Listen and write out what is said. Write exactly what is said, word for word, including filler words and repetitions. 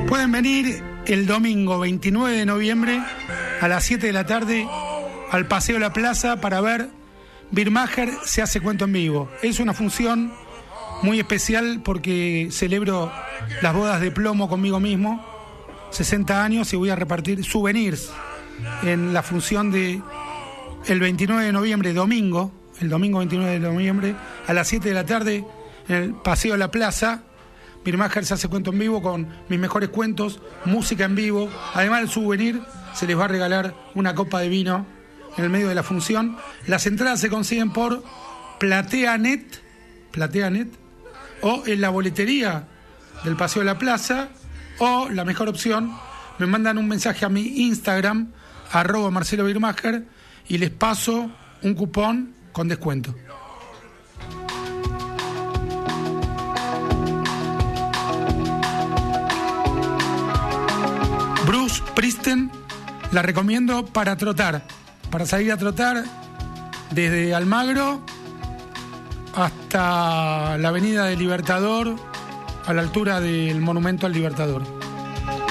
Pueden venir el domingo veintinueve de noviembre a las siete de la tarde al Paseo de la Plaza para ver Birmacher se hace cuento en vivo. Es una función muy especial porque celebro las bodas de plomo conmigo mismo, sesenta años, y voy a repartir souvenirs en la función de el veintinueve de noviembre, domingo, el domingo veintinueve de noviembre, a las siete de la tarde en el Paseo de la Plaza. Birmacher se hace cuento en vivo con mis mejores cuentos, música en vivo. Además del souvenir, se les va a regalar una copa de vino en el medio de la función. Las entradas se consiguen por PlateaNet, PlateaNet, o en la boletería del Paseo de la Plaza, o la mejor opción, me mandan un mensaje a mi Instagram, arroba Marcelo Birmacher, y les paso un cupón con descuento. Bruce Springsteen, la recomiendo para trotar, para salir a trotar desde Almagro hasta la avenida del Libertador, a la altura del Monumento al Libertador.